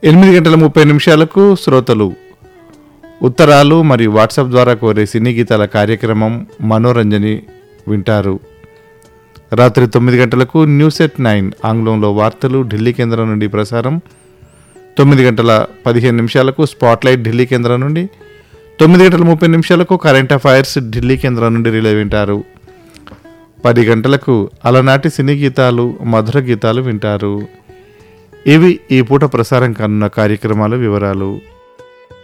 8:30 శ్రోతలు ఉత్తరాలు మరియు వాట్సాప్ ద్వారా కోరే సినీ గీతాల కార్యక్రమం మనోరంజని వింటారు. రాత్రి 9 న్యూస్ ఎట్ 9 ఆంగ్లంలో వార్తలు ఢిల్లీ కేంద్రం నుండి ప్రసారం. 9:15 స్పాట్లైట్ ఢిల్లీ కేంద్రం నుండి, 9:30 కరెంట్ అఫైర్స్ ఢిల్లీ కేంద్రం నుండి రిలే వింటారు. 10 గంటలకు అలనాటి సినీ గీతాలు మధుర గీతాలు వింటారు. ఇవి ఈ పూట ప్రసారం కానున్న కార్యక్రమాల వివరాలు.